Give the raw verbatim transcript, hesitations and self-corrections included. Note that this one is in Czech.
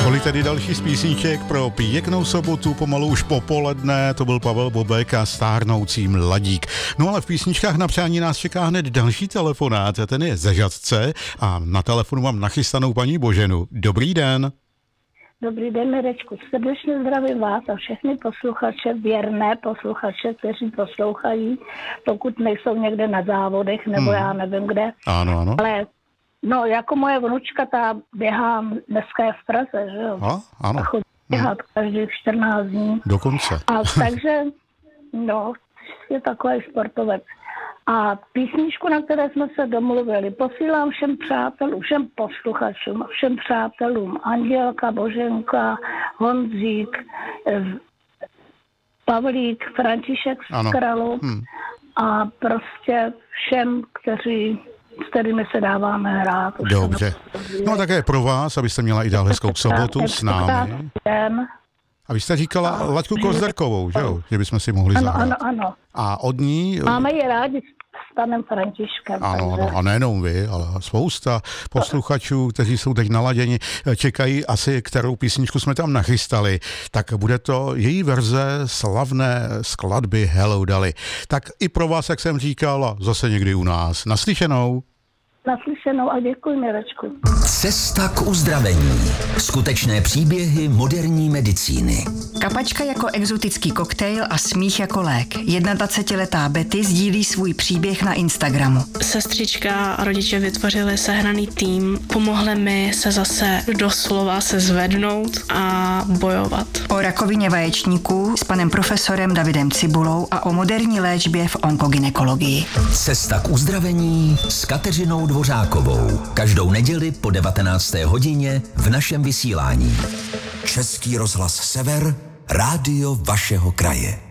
Tolik tedy další z písniček pro pěknou sobotu, pomalu už popoledne, to byl Pavel Bobek a Stárnoucí mladík. No ale v písničkách na přání nás čeká hned další telefonát, a ten je ze Žatce a na telefonu mám nachystanou paní Boženu. Dobrý den. Dobrý den, Mirečku. Srdečně zdravím vás a všechny posluchače, věrné posluchače, kteří poslouchají, pokud nejsou někde na závodech nebo hmm. já nevím kde. Ano, ano. Ale no, jako moje vnučka, ta běhá, dneska je v Praze, že jo? A, ano. A chodí běhat hmm. každých čtrnáct dní. Dokonce. A takže, no, je takový sportovec. A písničku, na které jsme se domluvili, posílám všem přátelům, všem posluchačům, všem přátelům. Andělka, Boženka, Honzík, Pavlík, František z Kralu hmm. a prostě všem, kteří, s kterými se dáváme hrát. Dobře. No také pro vás, abyste měla i dál hezkou sobotu s námi. A vy jste říkala Laďku Kozderkovou, že jo? Že bychom si mohli zahrát. Ano, ano, ano. A od ní... Máme ji rádi s panem Františkem. Ano, takže... ano, a nejenom vy, ale spousta posluchačů, kteří jsou teď naladěni, čekají asi, kterou písničku jsme tam nachystali. Tak bude to její verze slavné skladby Hello Dolly. Tak i pro vás, jak jsem říkal, zase někdy u nás. Naslyšenou. Naslyšenou a děkuji, Mirečku. Cesta k uzdravení. Skutečné příběhy moderní medicíny. Kapačka jako exotický koktejl a smích jako lék. jednadvacetiletá Betty sdílí svůj příběh na Instagramu. Sestřička a rodiče vytvořili sehraný tým. Pomohli mi se zase doslova se zvednout a bojovat. O rakovině vaječníků s panem profesorem Davidem Cibulou a o moderní léčbě v onkogynekologii. Cesta k uzdravení s Kateřinou Dvořákovou. Každou neděli po devatenácté hodině v našem vysílání. Český rozhlas Sever, rádio vašeho kraje.